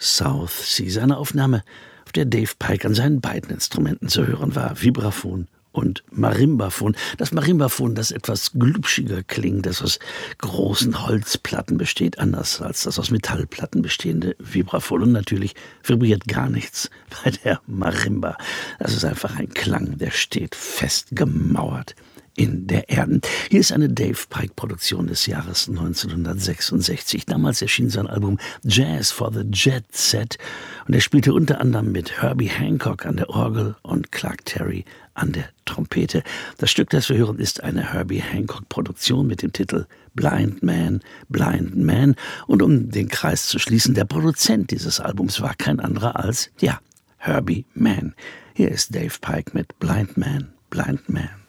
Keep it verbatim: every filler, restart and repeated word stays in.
South Sea, eine Aufnahme, auf der Dave Pike an seinen beiden Instrumenten zu hören war, Vibraphon und Marimbaphon. Das Marimbaphon, das etwas glubschiger klingt, das aus großen Holzplatten besteht, anders als das aus Metallplatten bestehende Vibraphon. Und natürlich vibriert gar nichts bei der Marimba. Das ist einfach ein Klang, der steht fest gemauert in der Erde. Hier ist eine Dave Pike-Produktion des Jahres neunzehnhundertsechsundsechzig. Damals erschien sein Album Jazz for the Jet Set und er spielte unter anderem mit Herbie Hancock an der Orgel und Clark Terry an der Trompete. Das Stück, das wir hören, ist eine Herbie Hancock-Produktion mit dem Titel Blind Man, Blind Man. Und um den Kreis zu schließen, der Produzent dieses Albums war kein anderer als, ja, Herbie Mann. Hier ist Dave Pike mit Blind Man, Blind Man.